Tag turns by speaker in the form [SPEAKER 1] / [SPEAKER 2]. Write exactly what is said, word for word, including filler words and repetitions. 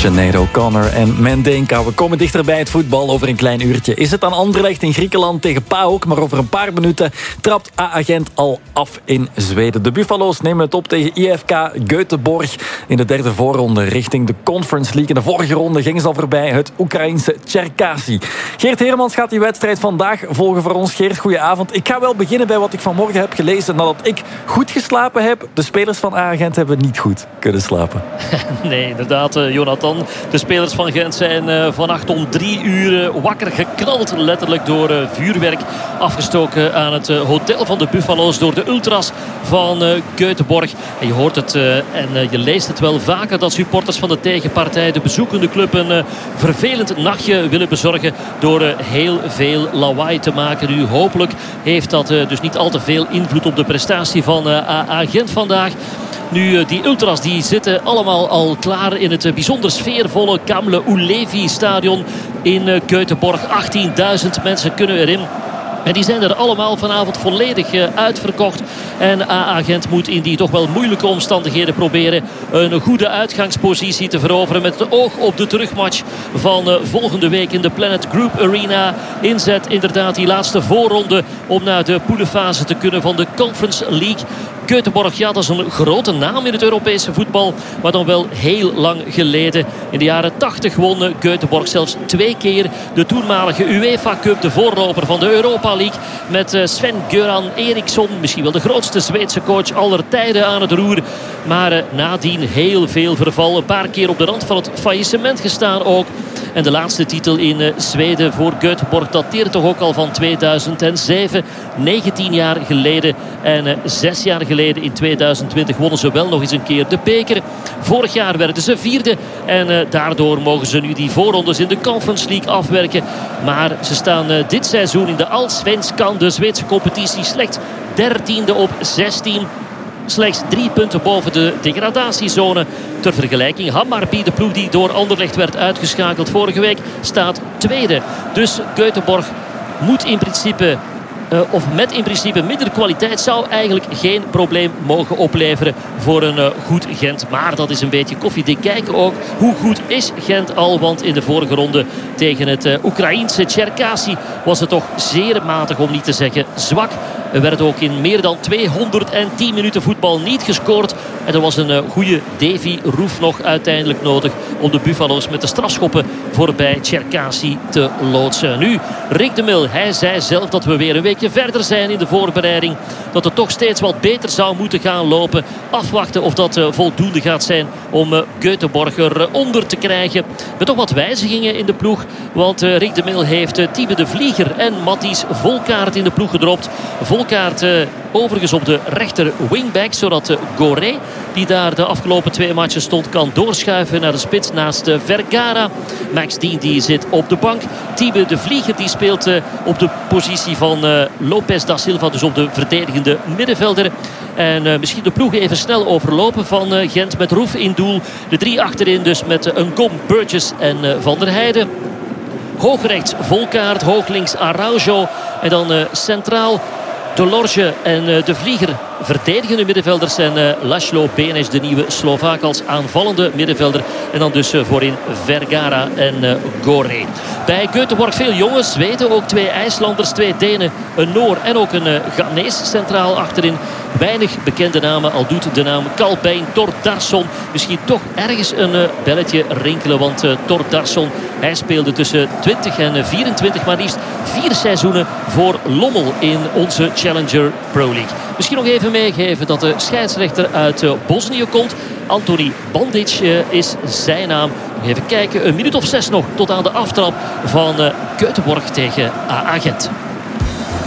[SPEAKER 1] Sinead O'Connor en Mendenka. We komen dichter bij het voetbal over een klein uurtje. Is het aan Anderlecht in Griekenland tegen PAOK, maar over een paar minuten trapt A A Gent al af in Zweden. De Buffalo's nemen het op tegen I F K Göteborg in de derde voorronde richting de Conference League. In de vorige ronde gingen ze al voorbij het Oekraïense Cherkasy. Geert Heremans gaat die wedstrijd vandaag volgen voor ons. Geert, goedenavond. Ik ga wel beginnen bij wat ik vanmorgen heb gelezen. Nadat ik goed geslapen heb, de spelers van A A Gent hebben niet goed kunnen slapen.
[SPEAKER 2] Nee, inderdaad, Jonathan. De spelers van Gent zijn uh, vannacht om drie uur uh, wakker geknald. Letterlijk door uh, vuurwerk afgestoken aan het uh, hotel van de Buffalo's. Door de ultras van uh, Göteborg. En je hoort het uh, en uh, je leest het wel vaker. Dat supporters van de tegenpartij, de bezoekende club, een uh, vervelend nachtje willen bezorgen. Door uh, heel veel lawaai te maken. Nu hopelijk heeft dat uh, dus niet al te veel invloed op de prestatie van uh, A A Gent vandaag. Nu, die ultras die zitten allemaal al klaar in het bijzonder sfeervolle Kamle Ulevi stadion in Göteborg. achttienduizend mensen kunnen erin. En die zijn er allemaal vanavond volledig uitverkocht. En A A Gent moet in die toch wel moeilijke omstandigheden proberen een goede uitgangspositie te veroveren. Met het oog op de terugmatch van volgende week in de Planet Group Arena. Inzet inderdaad die laatste voorronde om naar de poelenfase te kunnen van de Conference League. Göteborg, ja, dat is een grote naam in het Europese voetbal. Maar dan wel heel lang geleden. In de jaren tachtig won Göteborg zelfs twee keer de toenmalige UEFA Cup. De voorloper van de Europa League. Met Sven-Göran Eriksson. Misschien wel de grootste Zweedse coach aller tijden aan het roer. Maar uh, nadien heel veel verval. Een paar keer op de rand van het faillissement gestaan ook. En de laatste titel in uh, Zweden voor Göteborg dateert toch ook al van tweeduizend zeven. negentien jaar geleden. En uh, zes jaar geleden in tweeduizend twintig wonnen ze wel nog eens een keer de beker. Vorig jaar werden ze vierde. En uh, daardoor mogen ze nu die voorrondes in de Conference League afwerken. Maar ze staan uh, dit seizoen in de Allsvenskan, de Zweedse competitie, slechts dertiende op zestien. Slechts drie punten boven de degradatiezone. Ter vergelijking, Hammarby, de ploeg die door Anderlecht werd uitgeschakeld vorige week, staat tweede. Dus Göteborg moet in principe... Uh, of met in principe minder kwaliteit zou eigenlijk geen probleem mogen opleveren voor een uh, goed Gent. Maar dat is een beetje koffiedik kijken ook. Hoe goed is Gent al? Want in de vorige ronde tegen het uh, Oekraïense Cherkasy was het toch zeer matig, om niet te zeggen zwak. Er werd ook in meer dan tweehonderdtien minuten voetbal niet gescoord. En er was een uh, goede Davy Roef nog uiteindelijk nodig om de Buffalo's met de strafschoppen voorbij Cherkasy te loodsen. Nu, Rick de Mil, hij zei zelf dat we weer een weekje verder zijn in de voorbereiding. Dat het toch steeds wat beter zou moeten gaan lopen. Afwachten of dat uh, voldoende gaat zijn om uh, Göteborg eronder te krijgen. Met toch wat wijzigingen in de ploeg. Want uh, Rick de Mil heeft uh, Tibe de Vlieger en Matthijs Volkaert in de ploeg gedropt. Volkaert uh, overigens op de rechter wingback. Zodat uh, Goré, die daar de afgelopen twee matchen stond, kan doorschuiven naar de spits naast uh, Vergara. Max Dien die zit op de bank. Tibe de Vlieger die speelt uh, op de positie van uh, Lopez da Silva. Dus op de verdedigende middenvelder. En uh, misschien de ploeg even snel overlopen van uh, Gent met Roef in doel. De drie achterin dus met uh, Ngom, Burgess en uh, Van der Heijden. Hoogrechts Volkaert, hooglinks Araujo. En dan uh, centraal De Lorge en uh, De Vlieger. Verdedigende middenvelders zijn uh, Laszlo Benes, de nieuwe Slovaak, als aanvallende middenvelder. En dan dus uh, voorin Vergara en uh, Goré. Bij Göteborg veel jongens, Zweden, ook twee IJslanders, twee Denen, een Noor en ook een uh, Ghanees centraal achterin. Weinig bekende namen, al doet de naam Kalpein Thordarson misschien toch ergens een uh, belletje rinkelen. Want uh, Thordarson, hij speelde tussen twintig en vierentwintig maar liefst vier seizoenen voor Lommel in onze Challenger Pro League. Misschien nog even meegeven dat de scheidsrechter uit uh, Bosnië komt. Antoni Bandic uh, is zijn naam. Even kijken, een minuut of zes nog tot aan de aftrap van uh, Göteborg tegen A A Gent.